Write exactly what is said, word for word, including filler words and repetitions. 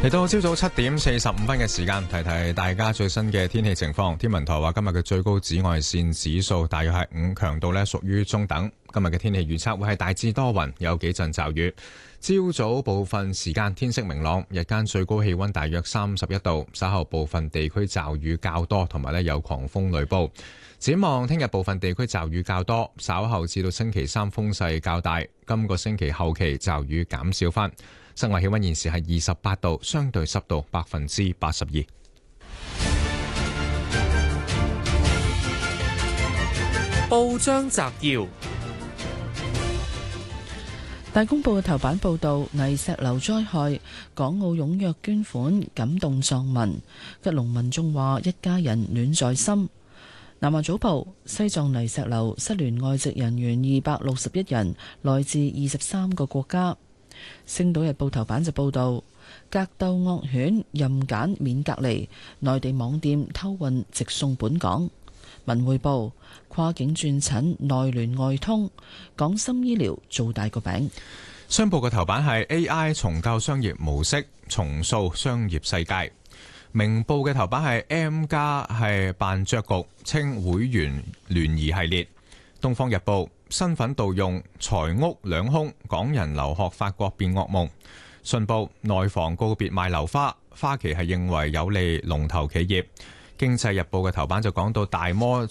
嚟到朝早七點四十五分嘅時間，提提大家最新嘅天氣情況。天文台話今日嘅最高紫外線指數大約係五，強度呢屬於中等。今日嘅天氣預測會係大致多雲，有幾陣驟雨。朝早部分時間天色明朗，日間最高氣溫大約三十一度。稍後部分地區驟雨較多，同埋呢有狂風雷暴。展望聽日部分地區驟雨較多，稍後至到星期三風勢較大。今個星期後期驟雨減少返。室外氣溫現時係二十八度，相對濕度百分之八十二。 報章摘要： 大公報嘅頭版報道泥石流災害，港澳踴躍捐款，感動藏民。吉隆民眾話一家人暖在心。南華早報：西藏泥石流失聯外籍人員二百六十一人，來自二十三個國家。星島日報頭版就報道格鬥惡犬任揀免隔離，內地網店偷運直送本港。文匯報：跨境轉診內聯外通，港深醫療做大個餅。 商報嘅頭版係 A I 重構商業模式，重塑商業世界。明報嘅頭版係 M 加係辦爵局，稱會員聯誼系列。東方日報：身份盜用，財屋兩空，港人留學法國變噩夢。信報：內房告別賣樓花，花旗係認為有利龍頭企業。經濟日報嘅頭版就講到大摩